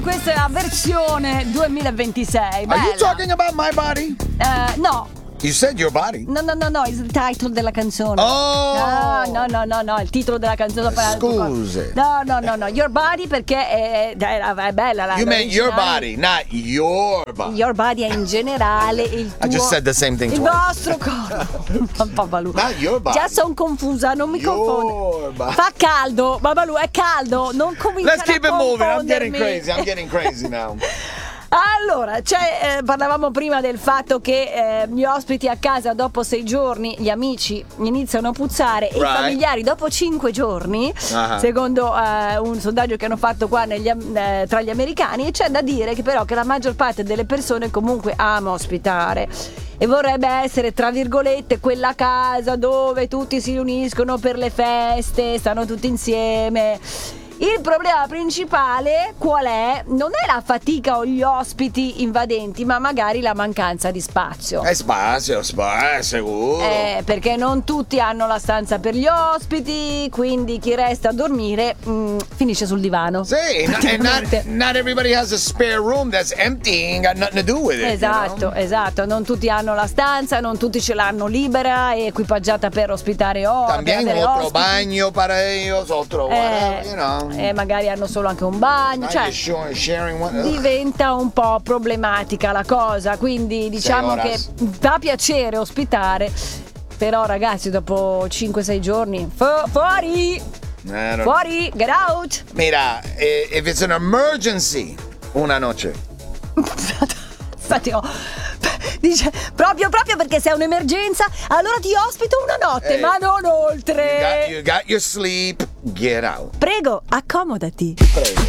Questa è la versione 2026. Are you Bella. talking about my body? No. You said your body. No, is il title della canzone. Oh. No, il titolo della canzone. Scuse. No, Your Body perché è bella la You meant your originale. body, not your body. Your Body è in generale il tuo. I just said the same thing il twice. vostro corpo. Babalu. Not your body. Già sono confusa, non mi Your confondo. body. Fa caldo, Babalu, è caldo, non cominciare Let's keep it a moving. I'm getting confondermi. crazy. now. Allora, parlavamo prima del fatto che gli ospiti a casa dopo 6 giorni, gli amici iniziano a puzzare e i familiari dopo 5 giorni, secondo un sondaggio che hanno fatto qua tra gli americani, e c'è da dire che però che la maggior parte delle persone comunque ama ospitare e vorrebbe essere, tra virgolette, quella casa dove tutti si riuniscono per le feste, stanno tutti insieme. Il problema principale qual è? Non è la fatica o gli ospiti invadenti, ma magari la mancanza di spazio. Spazio, sicuro. Perché non tutti hanno la stanza per gli ospiti, quindi chi resta a dormire finisce sul divano. Sì, and not everybody has a spare room that's empty, ain't got nothing to do with it. Esatto, non tutti hanno la stanza, non tutti ce l'hanno libera e equipaggiata per ospitare También otro ospiti. Bagno para ellos, otro whatever, you know. Magari hanno solo anche un bagno, diventa un po' problematica la cosa, quindi diciamo che fa piacere ospitare, però ragazzi dopo 5-6 giorni fuori, get out. Mira, if it's an emergency, una noche. Dice proprio perché se è un'emergenza allora ti ospito una notte, ma non oltre. You got your sleep, get out. Prego, accomodati. Prego.